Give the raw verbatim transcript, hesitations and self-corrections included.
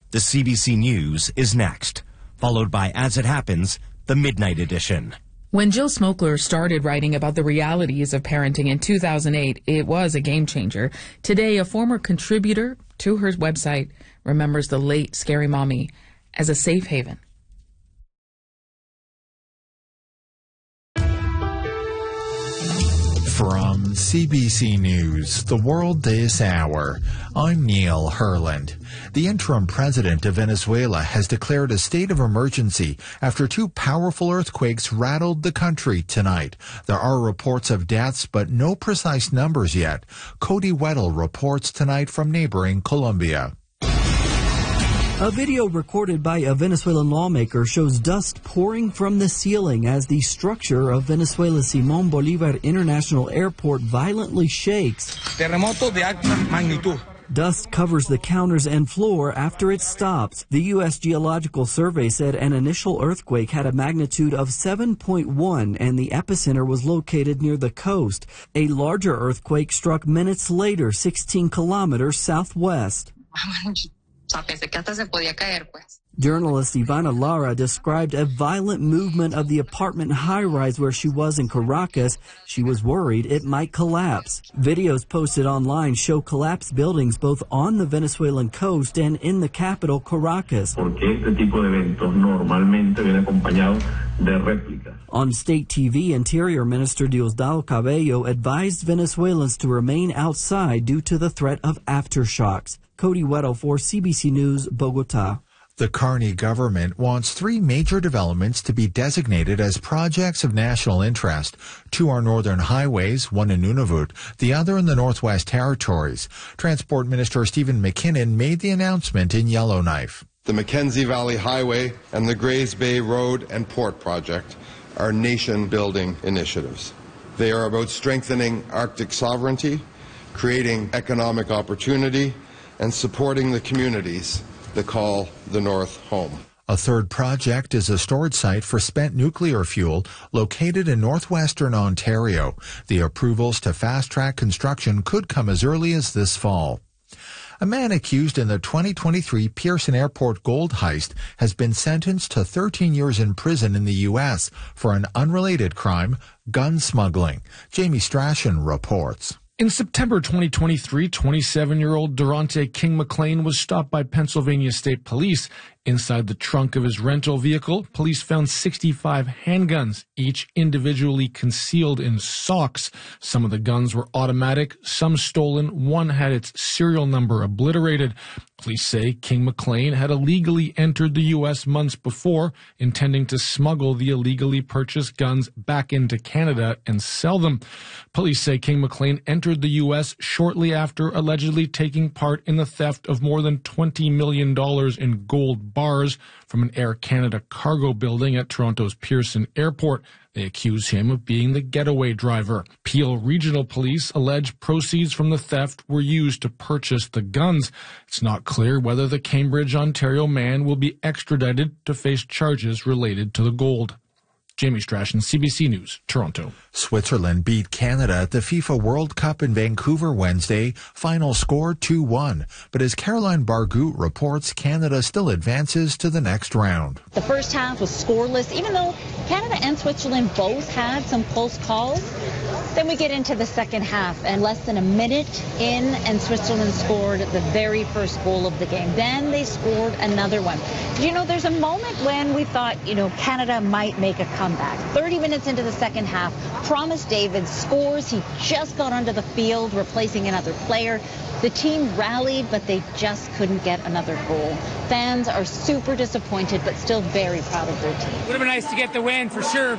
The C B C News is next, followed by As It Happens, the Midnight Edition. When Jill Smokler started writing about the realities of parenting in two thousand eight, it was a game changer. Today, a former contributor to her website remembers the late Scary Mommy as a safe haven. From C B C News, The World This Hour, I'm Neil Herland. The interim president of Venezuela has declared a state of emergency after two powerful earthquakes rattled the country tonight. There are reports of deaths, but no precise numbers yet. Cody Weddle reports tonight from neighboring Colombia. A video recorded by a Venezuelan lawmaker shows dust pouring from the ceiling as the structure of Venezuela's Simón Bolívar International Airport violently shakes. Terremoto de alta magnitud. Dust covers the counters and floor after it stops. The U S Geological Survey said an initial earthquake had a magnitude of seven point one and the epicenter was located near the coast. A larger earthquake struck minutes later, sixteen kilometers southwest. Journalist Ivana Lara described a violent movement of the apartment high-rise where she was in Caracas. She was worried it might collapse. Videos posted online show collapsed buildings both on the Venezuelan coast and in the capital, Caracas. On state T V, Interior Minister Diosdado Cabello advised Venezuelans to remain outside due to the threat of aftershocks. Cody Weddle for C B C News, Bogota. The Carney government wants three major developments to be designated as projects of national interest. Two are northern highways, one in Nunavut, the other in the Northwest Territories. Transport Minister Stephen McKinnon made the announcement in Yellowknife. The Mackenzie Valley Highway and the Grays Bay Road and Port Project are nation-building initiatives. They are about strengthening Arctic sovereignty, creating economic opportunity, and supporting the communities that call the North home. A third project is a storage site for spent nuclear fuel located in northwestern Ontario. The approvals to fast-track construction could come as early as this fall. A man accused in the twenty twenty-three Pearson Airport gold heist has been sentenced to thirteen years in prison in the U S for an unrelated crime, gun smuggling. Jamie Strachan reports. In September twenty twenty-three, twenty-seven-year-old Durante King McLean was stopped by Pennsylvania State Police. Inside the trunk of his rental vehicle, police found sixty-five handguns, each individually concealed in socks. Some of the guns were automatic, some stolen. One had its serial number obliterated. Police say King McLean had illegally entered the U S months before, intending to smuggle the illegally purchased guns back into Canada and sell them. Police say King McLean entered the U S shortly after allegedly taking part in the theft of more than twenty million dollars in gold bars from an Air Canada cargo building at Toronto's Pearson Airport. They accuse him of being the getaway driver. Peel Regional Police allege proceeds from the theft were used to purchase the guns. It's not clear whether the Cambridge, Ontario man will be extradited to face charges related to the gold. Jamie Strachan, C B C News, Toronto. Switzerland beat Canada at the FIFA World Cup in Vancouver Wednesday. Final score two one. But as Caroline Bargout reports, Canada still advances to the next round. The first half was scoreless, even though Canada and Switzerland both had some close calls. Then we get into the second half, and less than a minute in, and Switzerland scored the very first goal of the game. Then they scored another one. You know, there's a moment when we thought, you know, Canada might make a comeback. thirty minutes into the second half, Promise David scores. He just got onto the field, replacing another player. The team rallied, but they just couldn't get another goal. Fans are super disappointed, but still very proud of their team. Would have been nice to get the win for sure.